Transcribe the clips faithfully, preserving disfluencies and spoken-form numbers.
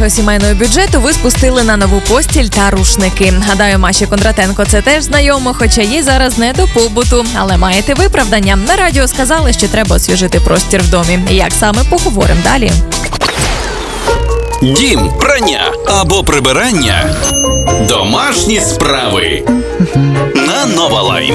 вашого сімейного бюджету ви спустили на нову постіль та рушники. Гадаю, Маші Кондратенко це теж знайомо, хоча їй зараз не до побуту. Але маєте виправдання. На радіо сказали, що треба освіжити простір в домі. Як саме, поговоримо далі. Дім, прання або прибирання. Домашні справи. На Новалайн.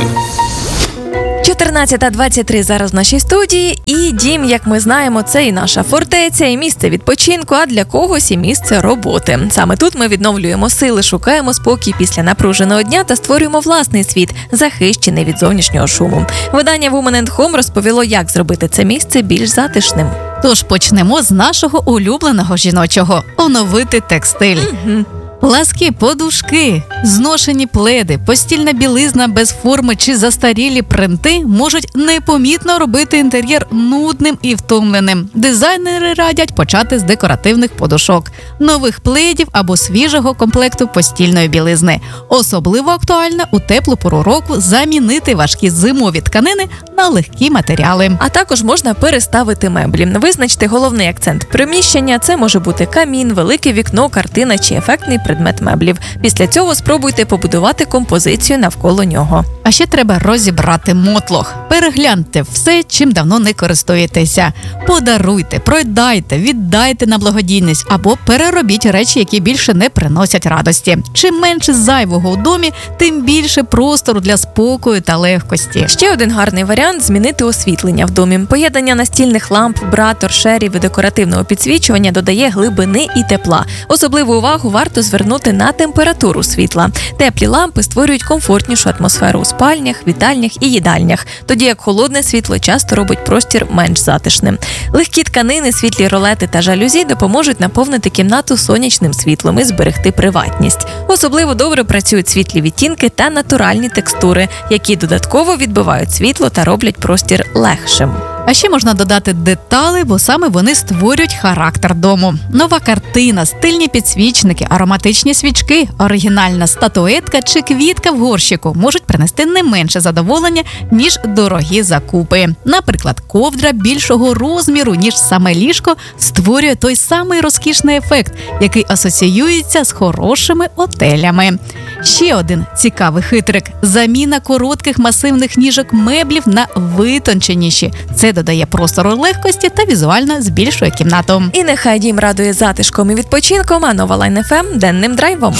чотирнадцята двадцять три зараз в нашій студії, і дім, як ми знаємо, це і наша фортеця, і місце відпочинку, а для когось і місце роботи. Саме тут ми відновлюємо сили, шукаємо спокій після напруженого дня та створюємо власний світ, захищений від зовнішнього шуму. Видання Women енд Home розповіло, як зробити це місце більш затишним. Тож почнемо з нашого улюбленого жіночого – оновити текстиль. Угу. Пласкі подушки, зношені пледи, постільна білизна без форми чи застарілі принти можуть непомітно робити інтер'єр нудним і втомленим. Дизайнери радять почати з декоративних подушок, нових пледів або свіжого комплекту постільної білизни. Особливо актуально у теплу пору року замінити важкі зимові тканини на легкі матеріали. А також можна переставити меблі. Визначте головний акцент приміщення. Це може бути камін, велике вікно, картина чи ефектний предмет меблів. Після цього спробуйте побудувати композицію навколо нього. А ще треба розібрати мотлох. Перегляньте все, чим давно не користуєтеся. Подаруйте, продайте, віддайте на благодійність або переробіть речі, які більше не приносять радості. Чим менше зайвого у домі, тим більше простору для спокою та легкості. Ще один гарний варіант – змінити освітлення в домі. Поєднання настільних ламп, бра, торшерів і декоративного підсвічування додає глибини і тепла. Особливу увагу варто звернути на температуру світла. Теплі лампи створюють комфортнішу атмосферу у спальнях, вітальнях і їдальнях, тоді як холодне світло часто робить простір менш затишним. Легкі тканини, світлі ролети та жалюзі допоможуть наповнити кімнату сонячним світлом і зберегти приватність. Особливо добре працюють світлі відтінки та натуральні текстури, які додатково відбивають світло та роблять простір легшим. А ще можна додати деталі, бо саме вони створюють характер дому. Нова картина, стильні підсвічники, ароматичні свічки, оригінальна статуетка чи квітка в горщику можуть принести не менше задоволення, ніж дорогі закупи. Наприклад, ковдра більшого розміру, ніж саме ліжко, створює той самий розкішний ефект, який асоціюється з хорошими отелями. Ще один цікавий хитрик – заміна коротких масивних ніжок меблів на витонченіші. Це додає простору легкості та візуально збільшує кімнату. І нехай дім радує затишком і відпочинком, а Новалайн еф ем – денним драйвом.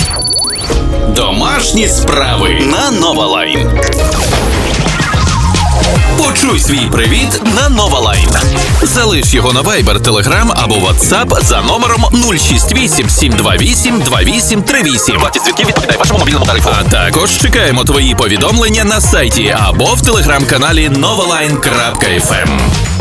Домашні справи на Новалайн. Почуй свій привіт на Новалайн. Залиш його на Viber, Telegram або WhatsApp за номером нуль шість вісім сім два вісім два вісім три вісім. Вартість дзвінків відповідає вашому мобільному тарифу. А також чекаємо твої повідомлення на сайті або в телеграм-каналі новалайн крапка еф ем.